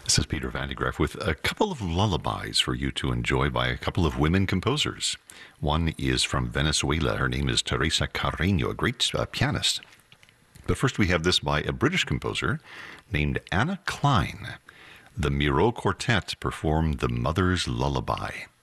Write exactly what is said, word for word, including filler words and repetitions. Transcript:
This is Peter Van de Graaff with a couple of lullabies for you to enjoy by a couple of women composers. One is from Venezuela. Her name is Teresa Carreño, a great uh, pianist. But first we have this by a British composer named Anna Klein. The Miro Quartet performed The Mother's Lullaby.